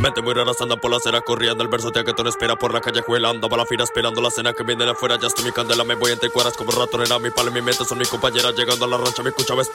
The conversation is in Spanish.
Mente muy raras andan por la acera corriendo. El verso te que tú no espera por la callejuela. Ando para la fila esperando la cena que viene de afuera. Ya estoy mi candela, me voy entre cuadras como rato, nena. Mi palo y mi mente son mis compañeras. Llegando a la rancha, me escuchaba